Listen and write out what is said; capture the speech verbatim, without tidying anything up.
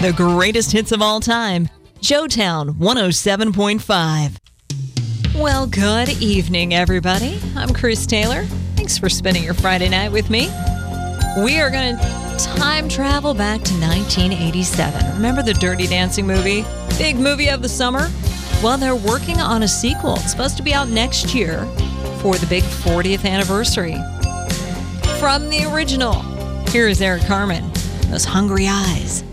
The greatest hits of all time. Joetown one oh seven point five. Well, good evening, everybody. I'm Chris Taylor. Thanks for spending your Friday night with me. We are going to time travel back to nineteen eighty-seven. Remember the Dirty Dancing movie? Big movie of the summer? Well, they're working on a sequel. It's supposed to be out next year for the big fortieth anniversary. From the original, here is Eric Carmen, Those Hungry Eyes.